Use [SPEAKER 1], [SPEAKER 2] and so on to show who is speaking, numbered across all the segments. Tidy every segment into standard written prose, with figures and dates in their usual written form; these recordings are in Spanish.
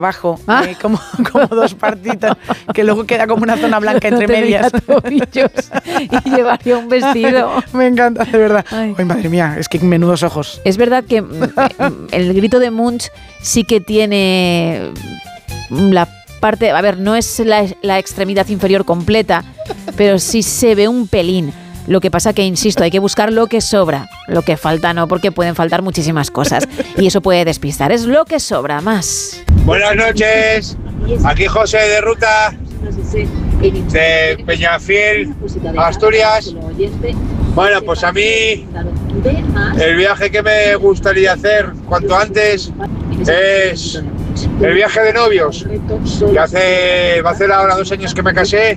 [SPEAKER 1] abajo, como dos partitas, que luego queda como una zona blanca entre medias.
[SPEAKER 2] Tobillos y llevaría un vestido.
[SPEAKER 1] Me encanta, de verdad. Ay, madre mía, es que menudos ojos.
[SPEAKER 2] Es verdad que el grito de Munch sí que tiene la parte, a ver, no es la extremidad inferior completa, pero sí se ve un pelín. Lo que pasa que, insisto, hay que buscar lo que sobra. Lo que falta no, porque pueden faltar muchísimas cosas. Y eso puede despistar. Es lo que sobra, más.
[SPEAKER 3] Buenas noches. Aquí José de Ruta, de Peñafiel, Asturias. Bueno, pues a mí el viaje que me gustaría hacer cuanto antes es el viaje de novios. Que va a hacer ahora 2 años que me casé.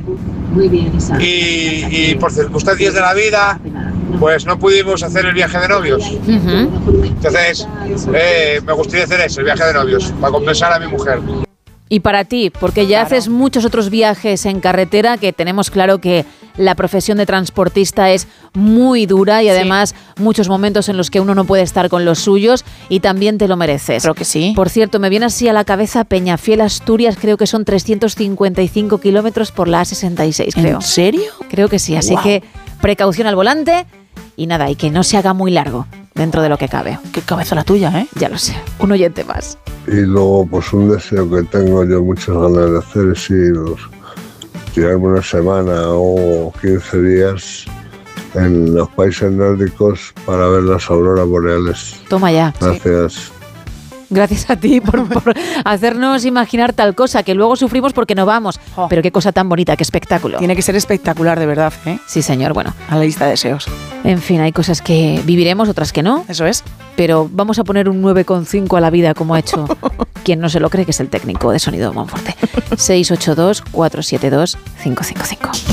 [SPEAKER 3] Y por circunstancias de la vida, pues no pudimos hacer el viaje de novios. Entonces, me gustaría hacer eso, el viaje de novios, para compensar a mi mujer.
[SPEAKER 2] Y para ti, porque ya haces muchos otros viajes en carretera, que tenemos claro que la profesión de transportista es muy dura y además muchos momentos en los que uno no puede estar con los suyos, y también te lo mereces.
[SPEAKER 1] Creo que sí.
[SPEAKER 2] Por cierto, me viene así a la cabeza Peñafiel, Asturias, creo que son 355 kilómetros por la A66, creo.
[SPEAKER 1] ¿En serio?
[SPEAKER 2] Creo que sí, así que precaución al volante y nada, y que no se haga muy largo dentro de lo que cabe.
[SPEAKER 1] Qué cabeza la tuya, ¿eh?
[SPEAKER 2] Ya lo sé, un oyente más.
[SPEAKER 4] Y luego, pues un deseo que tengo yo muchas ganas de hacer es tirarme una semana o 15 días en los países nórdicos para ver las auroras boreales.
[SPEAKER 2] Toma ya.
[SPEAKER 4] Gracias.
[SPEAKER 2] Sí. Gracias a ti por hacernos imaginar tal cosa, que luego sufrimos porque no vamos.
[SPEAKER 1] Oh.
[SPEAKER 2] Pero qué cosa tan bonita, qué espectáculo.
[SPEAKER 1] Tiene que ser espectacular, de verdad, ¿eh?
[SPEAKER 2] Sí, señor, bueno.
[SPEAKER 1] A la lista de deseos.
[SPEAKER 2] En fin, hay cosas que viviremos, otras que no.
[SPEAKER 1] Eso es.
[SPEAKER 2] Pero vamos a poner un 9,5 a la vida, como ha hecho quien no se lo cree, que es el técnico de Sonido Monforte. 682-472-555.